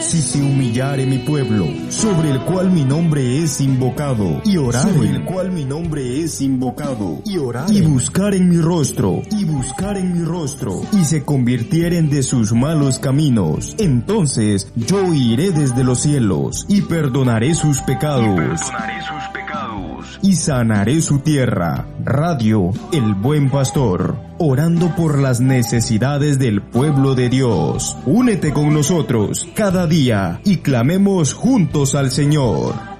Si se humillare mi pueblo, sobre el cual mi nombre es invocado, y orare, sobre el cual mi nombre es invocado, y orare, y buscaren mi rostro, y se convirtieren de sus malos caminos, entonces yo iré desde los cielos, y perdonaré sus pecados, y sanaré su tierra. Radio El Buen Pastor, orando por las necesidades del pueblo de Dios. Únete con nosotros cada día y clamemos juntos al Señor.